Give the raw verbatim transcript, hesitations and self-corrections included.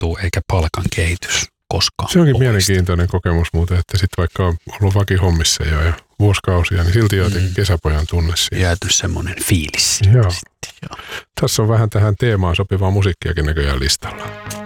tapahtuu, eikä palkan kehitys koskaan. Se onkin loista. mielenkiintoinen kokemus muuten, että sitten vaikka on ollut vakihommissa jo ja vuosikausia, niin silti jotenkin mm. kesäpojan tunne siinä. Jääty semmoinen fiilis. Joo. Sitten, joo. Tässä on vähän tähän teemaan sopivaa musiikkiakin näköjään listalla.